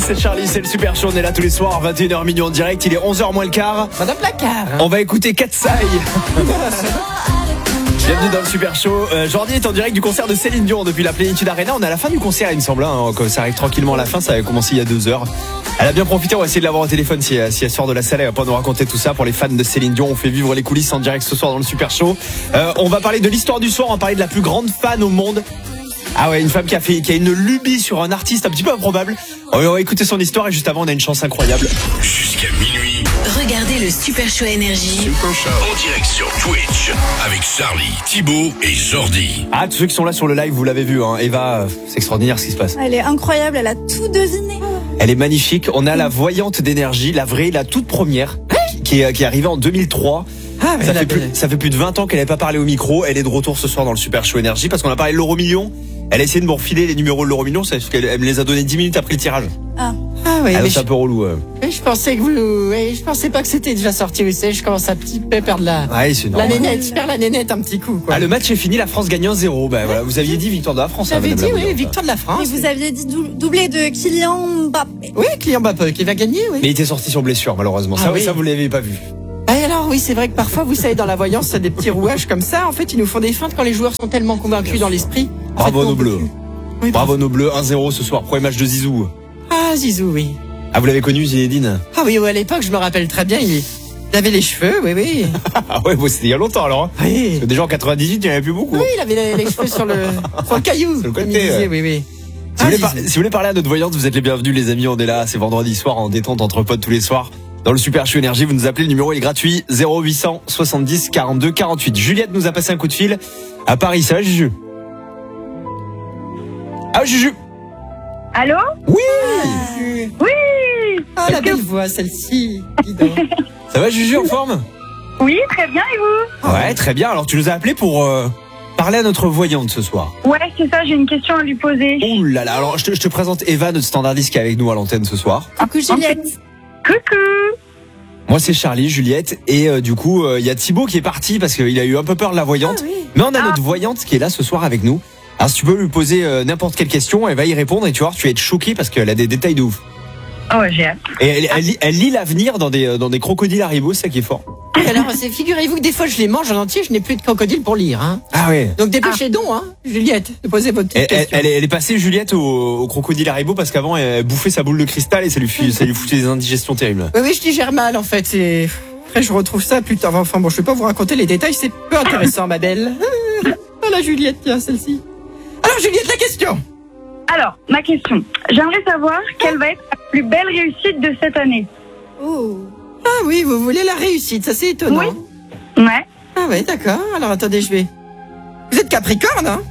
c'est Charlie, c'est le Super Show, on est là tous les soirs, 21h minuit en direct, il est 11h moins le quart. Madame Placard. On va écouter Katsai. Bienvenue dans le Super Show. Jordi est en direct du concert de Céline Dion depuis la Plénitude Arena. On est à la fin du concert, il me semble, hein, ça arrive tranquillement à la fin, ça a commencé il y a 2 heures. Elle a bien profité, on va essayer de l'avoir au téléphone si elle sort de la salle, elle va pas nous raconter tout ça. Pour les fans de Céline Dion, on fait vivre les coulisses en direct ce soir dans le Super Show. On va parler de l'histoire du soir, on va parler de la plus grande fan au monde. Ah ouais, une femme qui a une lubie sur un artiste un petit peu improbable. On va écouter son histoire et juste avant on a une chance incroyable. Jusqu'à minuit. Regardez le Super Show Énergie. En direct sur Twitch avec Charlie, Thibaut et Jordi. Ah, tous ceux qui sont là sur le live, vous l'avez vu, hein. Eva, c'est extraordinaire ce qui se passe. Elle est incroyable, elle a tout deviné. Elle est magnifique. On a la voyante d'énergie, la vraie, la toute première, qui est arrivée en 2003. Ah, Ça fait plus de 20 ans qu'elle n'avait pas parlé au micro. Elle est de retour ce soir dans le Super Show Énergie parce qu'on a parlé de l'euro million. Elle a essayé de me refiler les numéros de l'euro million, c'est parce qu'elle me les a donnés 10 minutes après le tirage. Ah oui, alors c'est un peu relou. Je pensais que je pensais pas que c'était déjà sorti. Vous savez, je commence à petit peu perdre c'est la nénette. Je perds la nénette un petit coup, quoi. Ah, le match est fini, la France gagne 1-0. Ben voilà, vous aviez dit victoire de la France. J'avais dit victoire de la France. Et vous aviez dit doublé de Kylian Mbappé. Oui, Kylian Mbappé qui va gagner, oui. Mais il était sorti sur blessure, malheureusement. Ça vous l'avez pas vu. Et alors oui, c'est vrai que parfois, vous savez, dans la voyance, il y a des petits rouages comme ça. En fait, ils nous font des feintes quand les joueurs sont tellement convaincus dans l'esprit. Bravo nos bleus. Oui, bravo nos bleus, 1-0 ce soir, premier match de Zizou. Ah, Zizou, oui. Ah, vous l'avez connu, Zinedine? Ah oui, à l'époque, je me rappelle très bien, il avait les cheveux, oui. Ah ouais, c'était il y a longtemps alors. Hein. Oui. Parce que déjà en 98, il n'y en avait plus beaucoup. Oui, il avait les cheveux sur le caillou. Sur le côté, comme il disait, oui. Si vous voulez parler à notre voyante, vous êtes les bienvenus les amis, on est là, c'est vendredi soir en détente entre potes tous les soirs. Dans le Super Show Énergie, vous nous appelez, le numéro est gratuit, 0800 70 42 48. Juliette nous a passé un coup de fil à Paris, ça va Juju? Ah Juju? Allô? Oui. Oui. Ah, la belle voix, celle-ci. Dis donc. Ça va Juju, en forme? Oui, très bien, et vous? Ouais, très bien. Alors tu nous as appelé pour parler à notre voyante ce soir. Ouais, c'est ça, j'ai une question à lui poser. Ouh là là, alors je te présente Eva, notre standardiste qui est avec nous à l'antenne ce soir. Coucou Juliette. Coucou. Moi c'est Charlie, Juliette, et du coup il y a Thibaut qui est parti parce qu'il a eu un peu peur de la voyante. Ah, oui. Mais on a notre voyante qui est là ce soir avec nous. Alors si tu peux lui poser n'importe quelle question, elle va y répondre et tu vois, tu vas être choqué parce qu'elle a des détails de ouf. Oh, j'ai hâte. Et elle lit l'avenir dans des crocodiles Haribo, c'est ça qui est fort. Alors, figurez-vous que des fois, je les mange en entier, je n'ai plus de crocodile pour lire. Hein. Ah ouais. Donc dépêchez donc, hein, Juliette, de poser votre petite question. Elle est passée Juliette au crocodile Haribo parce qu'avant elle bouffait sa boule de cristal et ça lui foutait des indigestions terribles. Oui, je digère mal en fait. Après, je retrouve ça plus tard. Enfin bon, je vais pas vous raconter les détails, c'est peu intéressant, ma belle. Ah, la Juliette, tiens, celle-ci. Alors, Juliette, la question. Alors, ma question. J'aimerais savoir quelle va être la plus belle réussite de cette année. Oh. Ah oui, vous voulez la réussite, ça c'est étonnant. Oui. Ouais. Ah ouais, d'accord. Alors attendez, Vous êtes Capricorne, hein?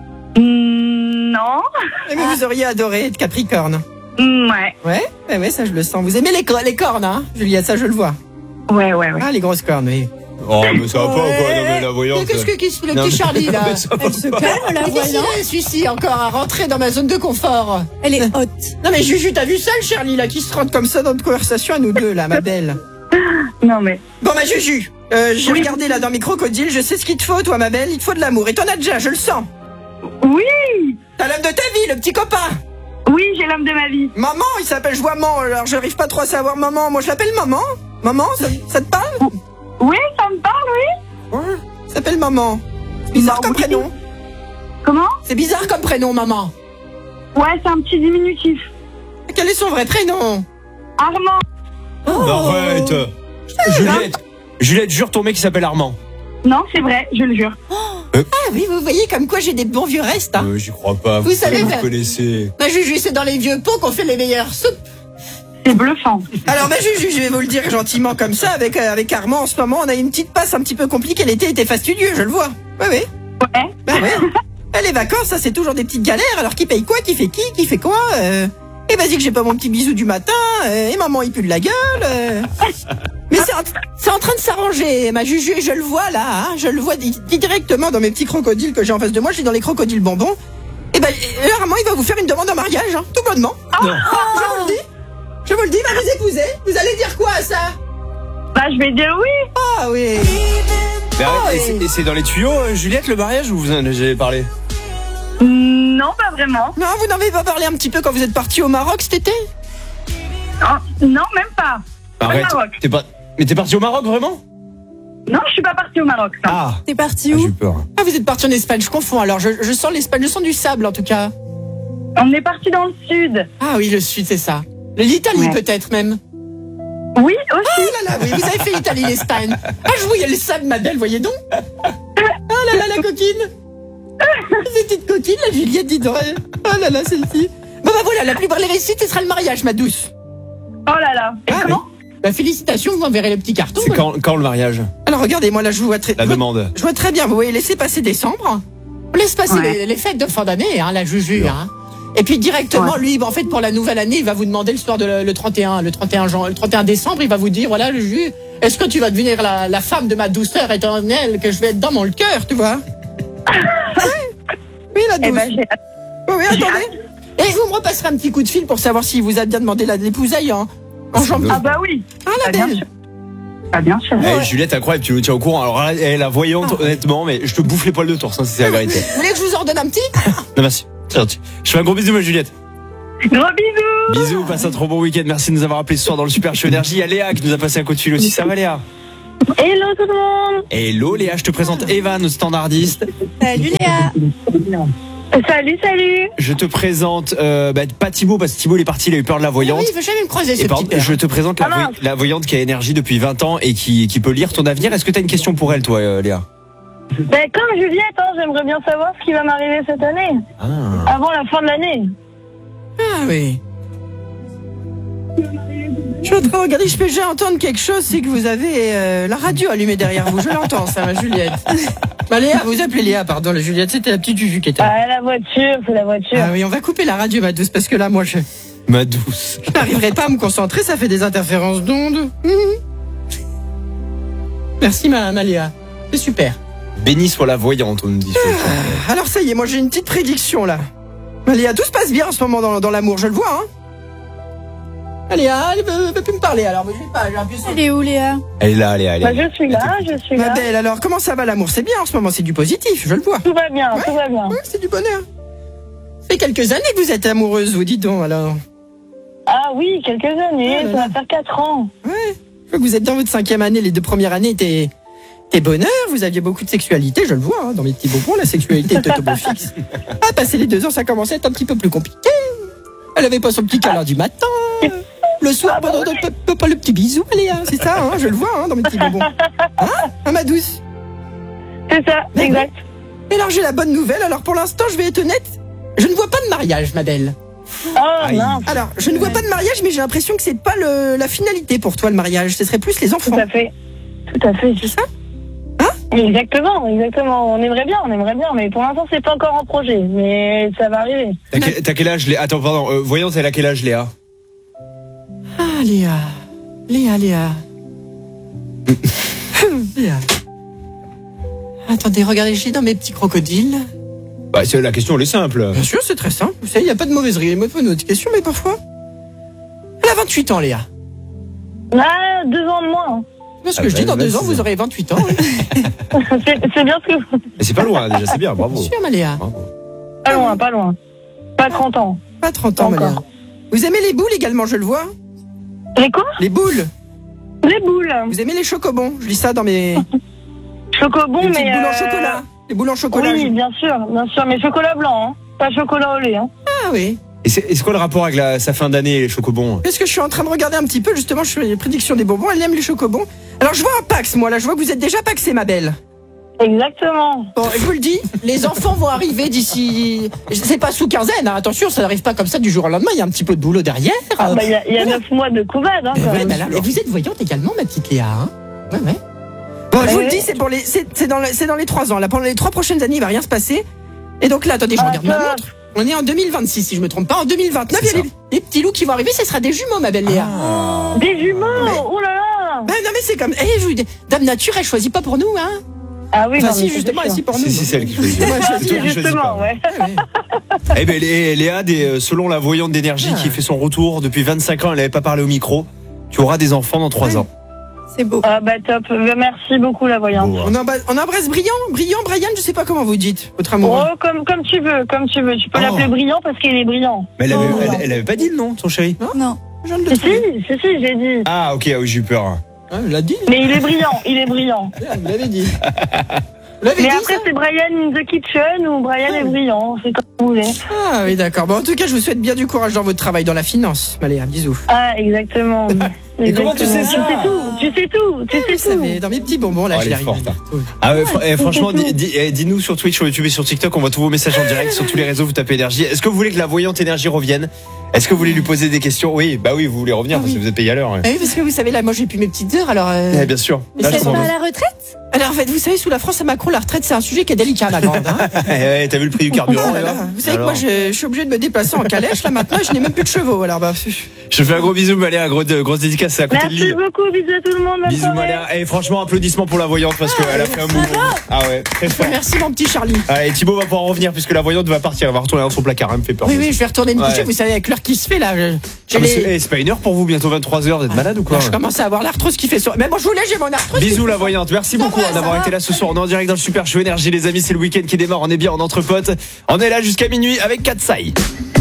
Non. Mais vous auriez adoré être Capricorne. Ouais. Ouais, ça je le sens. Vous aimez les cornes, hein, Juliette, ça je le vois. Ouais. Ah, les grosses cornes, oui. Oh mais ça va pas quoi, non mais la voyante. Qu'est-ce que le petit Charlie là? Elle se calme la voyante. Celui-ci encore à rentrer dans ma zone de confort. Elle est haute. Non mais Juju, t'as vu ça le Charlie là qui se rentre comme ça dans notre conversation à nous deux là, ma belle? Non mais. Bon ma Juju, j'ai regardé là dans mes crocodiles, je sais ce qu'il te faut toi ma belle, il te faut de l'amour. Et t'en as déjà, je le sens. Oui. T'as l'homme de ta vie, le petit copain. Oui, j'ai l'homme de ma vie. Maman, il s'appelle Joiement, alors j'arrive pas trop à savoir maman. Moi je l'appelle maman. Maman, ça te parle? Oui, ça me parle, oui. Ouais, il s'appelle maman. Bizarre comme prénom. Comment? C'est bizarre comme prénom, maman. Ouais, c'est un petit diminutif. Quel est son vrai prénom? Armand. Arrête. Juliette, jure ton mec qui s'appelle Armand. Non, c'est vrai, je le jure. Ah oui, vous voyez comme quoi j'ai des bons vieux restes. Hein. J'y crois pas. Vous savez, vous connaissez. Ma Juju, c'est dans les vieux pots qu'on fait les meilleures soupes. C'est bluffant. Alors ma Juju, je vais vous le dire gentiment comme ça, avec Armand en ce moment, on a une petite passe un petit peu compliquée, l'été était fastidieux, je le vois. Oui. Ouais. Bah oui. Les vacances, ça c'est toujours des petites galères, alors qui paye quoi, qui fait quoi Et vas-y que j'ai pas mon petit bisou du matin, et maman il pue de la gueule. Mais c'est en train de s'arranger, ma Juju, et je le vois là, hein, je le vois directement dans mes petits crocodiles que j'ai en face de moi, je suis dans les crocodiles bonbons. Et ben, Armand il va vous faire une demande en mariage, hein, tout bonnement. Non. Je vous le dis, va vous épouser. Vous allez dire quoi à ça? Bah, je vais dire oui. Ah oui. Et c'est dans les tuyaux, Juliette, le mariage, ou vous en avez parlé? Non, pas vraiment. Non, vous n'avez pas parlé un petit peu quand vous êtes parti au Maroc cet été? Non, même pas. Arrête. Au Maroc. Mais t'es parti au Maroc, vraiment? Non, je suis pas partie au Maroc. Non. Ah, T'es parti j'ai où? eu peur. Ah, vous êtes parti en Espagne, je confonds. Alors, je sens l'Espagne, je sens du sable en tout cas. On est parti dans le sud. Ah oui, le sud, c'est ça. L'Italie Ouais. peut-être même. Oui, aussi. Ah là là, oui, vous avez fait l'Italie, l'Espagne. Ah, je voyais le sable, Madeleine, voyez donc. Ah là là, la coquine. Cette petite coquine, la Juliette, dis donc. Ah là là, celle-ci. Bon bah voilà, la plus belle réussite, ce sera le mariage, ma douce. Oh là là. Et Ah, comment Bah félicitations, vous enverrez le petit carton. C'est quand le mariage? Alors regardez, moi là, je vois très... La demande. Je vois très bien, vous voyez, laissez passer décembre. On laisse passer Ouais. les fêtes de fin d'année, hein, la Juju. Hein. Et puis directement, lui, en fait, pour la nouvelle année, il va vous demander le soir de le 31 décembre, il va vous dire, voilà, Juju, est-ce que tu vas devenir la femme de ma douceur éternelle que je vais être dans mon cœur, tu vois? Oui, la Eh douce. ben, j'ai hâte. Oui, attendez. Et vous me repasserez un petit coup de fil pour savoir s'il vous a bien demandé l'épousaille en janvier. Ah bah oui. Ah, la Ah, bien belle. sûr. Ah bien sûr. Eh, Juliette, incroyable, tu nous tiens au courant. Alors, elle est la voyante, honnêtement, mais je te bouffe les poils de tour, ça, c'est la vérité. Vous voulez que je vous en donne un petit? Non, merci. C'est gentil. Je fais un gros bisou, ma Juliette. Gros bisous. Bisous, passe un trop bon week-end. Merci de nous avoir appelés ce soir dans le Super Show Énergie. Il y a Léa qui nous a passé un coup de fil aussi. Ça va, Léa? Hello tout le monde. Hello, Léa, je te présente Eva, notre standardiste. Salut Léa. Salut, salut. Je te présente, pas Thibaut, parce que Thibaut, il est parti, il a eu peur de la Ah voyante. oui, il veut jamais me croiser, ce Et par petit contre, père. je te présente Ah mince. la voyante qui a énergie depuis 20 ans et qui peut lire ton avenir. Est-ce que tu as une question pour elle, toi, Léa? Ben, comme Juliette, j'aimerais bien savoir ce qui va m'arriver cette année, Ah. avant la fin de l'année. Ah oui. Je suis en train de regarder, je peux déjà entendre quelque chose, c'est que vous avez la radio allumée derrière vous. Je l'entends, ça, ma Juliette. Bah Léa, vous appelez Léa, pardon, la Juliette, c'était la petite Juju qui était là. Ah, la voiture, c'est la voiture. Ah oui, on va couper la radio, ma douce, parce que là, moi, je Ma douce. n'arriverai pas à me concentrer, ça fait des interférences d'ondes. Merci, ma Léa. C'est super. Béni soit la voyante, on nous dit. Alors ça y est, moi j'ai une petite prédiction là. Léa, tout se passe bien en ce moment dans l'amour, je le vois, hein. Léa, elle veut plus me parler, alors je vais pas, j'ai appuyé sur Elle est où Léa? Elle est là, Léa, elle est Bah, là. je suis là, je suis Ma là. belle, alors comment ça va l'amour? C'est bien en ce moment, c'est du positif, je le vois. Tout va bien, tout va bien. Ouais, c'est du bonheur. Ça fait quelques années que vous êtes amoureuse, vous dites donc alors. Ah oui, quelques années, Ah là ça là. va faire 4 ans. Ouais. Je vois que vous êtes dans votre 5e année, les 2 premières années étaient bonheur, vous aviez beaucoup de sexualité, je le vois, hein, dans mes petits bonbons, la sexualité était au beau fixe. Ah, passer les 2 ans, ça commençait à être un petit peu plus compliqué. Elle avait pas son petit câlin du matin. Le soir, pas le petit bisou, Léa, c'est ça, hein, je le vois, hein, dans mes petits bonbons. Hein, ma douce? C'est ça, Mais exact. Et alors, j'ai la bonne nouvelle, alors pour l'instant, je vais être honnête, je ne vois pas de mariage, ma belle. Oh Aïe. non, Alors, je ne vois pas de mariage, mais j'ai l'impression que c'est pas la finalité pour toi, le mariage, ce serait plus les enfants. tout à fait. Tout à fait. C'est ça? Exactement, exactement. On aimerait bien, mais pour l'instant, c'est pas encore en projet. Mais ça va arriver. T'as quel âge, Léa? Attends, pardon, voyante, elle a quel âge, Léa? Ah, Léa. Léa. Léa. Attendez, regardez, j'ai dans mes petits crocodiles. Bah, la question, elle est simple. Bien sûr, c'est très simple. Vous savez, il n'y a pas de mauvaiserie. Il n'y a pas de question, mais parfois. Elle a 28 ans, Léa. Ah, 2 ans de moins. C'est ce Ah que je bah, dis, dans 2 ans, c'est vous ça. aurez 28 ans. Oui. C'est bien ce que vous... Mais c'est pas loin, déjà, c'est bien, bravo. Bien sûr, ma Léa. Bravo. Pas loin, pas loin. Pas 30 ans. Pas 30 ans, ma Encore. Léa. Vous aimez les boules également, je le vois. Les quoi? Les boules. Les boules. Vous aimez les chocobons. Je lis ça dans mes Chocobon, les petites mais... boules en chocolat. Les boules en chocolat. Oui, bien sûr, mais chocolat blanc, hein. Pas chocolat au lait, hein. Ah oui. Et c'est quoi le rapport avec sa fin d'année, les chocobons? Qu'est-ce que je suis en train de regarder un petit peu, justement, je fais les prédictions des bonbons, elle aime les chocobons. Alors je vois un Pax, moi, là, je vois que vous êtes déjà paxé, ma belle. Exactement. Bon, je vous le dis, les enfants vont arriver d'ici... C'est pas sous quinzaine, hein, attention, ça n'arrive pas comme ça du jour au lendemain, il y a un petit peu de boulot derrière. Ah, bah, il y a 9 mois de couvade, hein, quand Ouais, même. bah alors, et vous êtes voyante également, ma petite Léa, hein. Ouais. Bon, je vous le dis, c'est dans les 3 ans, là, pendant les 3 prochaines années, il va rien se passer. Et donc là, attendez, je regarde ma montre. On est en 2026, si je me trompe pas. En 2029, il y a les petits loups qui vont arriver, ce sera des jumeaux, ma belle Léa. Des jumeaux. Mais- Oh là là. Ben non mais c'est comme, je vous dis, Dame Nature elle choisit pas pour nous hein. Ah oui, Enfin non, si mais justement c'est elle sûr. si pour nous. Si, c'est elle qui choisit. Ouais, C'est toi qui choisis Justement, pas. ouais. Ouais. Eh ben, Léa, selon la voyante d'énergie qui fait son retour depuis 25 ans, elle n'avait pas parlé au micro. Tu auras des enfants dans 3 ans. C'est beau. Ah bah top. Merci beaucoup, la voyante. Beau, hein. On embrasse Brian, Brian, je sais pas comment vous dites, votre amoureux. Oh, comme tu veux. Tu peux Oh. l'appeler brillant parce qu'il est brillant. Mais Oh. elle avait pas dit le nom, ton chéri? Non. Je viens de le trouver. Si, j'ai dit. Ah, ok, oui, j'ai eu peur. Ah, il l'a dit. Mais il est brillant. Vous l'avez dit. Vous l'avez Mais dit, après, ça c'est Brian in the Kitchen ou Brian est brillant, c'est comme vous voulez. Ah oui, d'accord. Bon, en tout cas, je vous souhaite bien du courage dans votre travail dans la finance. Maléa, bisous. Ah, exactement. Et comment tu sais ça? Tu sais tout. Vous savez, dans mes petits bonbons, là, Oh, je elle est l'arrive. forte, hein. Ah ouais, franchement, dis-nous sur Twitch, sur YouTube et sur TikTok, on voit tous vos messages en direct sur tous les réseaux, vous tapez énergie. Est-ce que vous voulez que la voyante énergie revienne? Est-ce que vous voulez lui poser des questions? Oui, bah oui, vous voulez revenir parce que vous êtes payé à l'heure. Ouais. Ah oui, parce que vous savez, là, moi, j'ai plus mes petites heures, alors. Bien sûr. Mais Là, vous je êtes pas comprends. à la retraite? Alors, en fait, vous savez, sous la France à Macron, la retraite, c'est un sujet qui est délicat, ma grande. Hein. Ouais, t'as vu le prix du carburant Ah là là. là Vous savez que Alors, moi, je suis obligé de me déplacer en calèche, là, maintenant, et je n'ai même plus de chevaux. Alors, bah. je fais un gros bisou, Maléa, grosse dédicace, c'est à côté de Merci Lille. beaucoup, bisous à tout le monde. bonne Bisous, soirée. Maléa. Et franchement, applaudissements pour la voyante parce qu'elle a fait un mouvement. Ah ouais, très fort. Merci, mon petit Charlie. Allez, Thibaut va pouvoir revenir puisque la voyante va partir, elle va retourner dans son placard, elle me fait peur. Oui, oui, je vais retourner me coucher. Ouais. Vous savez, avec l'heure qui se fait, là. Ah, mais c'est pas une heure pour vous, bientôt 23h, vous êtes malade ou quoi? Je commence à avoir l'arthrose qui fait ça. Mais bon, je vous laisse, j'ai mon arthrose. Bisous la voyante, merci beaucoup va, ça d'avoir va. été là ce soir. On est en direct dans le Super Show Énergie les amis, c'est le week-end qui démarre, on est bien en entre potes. On est là jusqu'à minuit avec Katsai.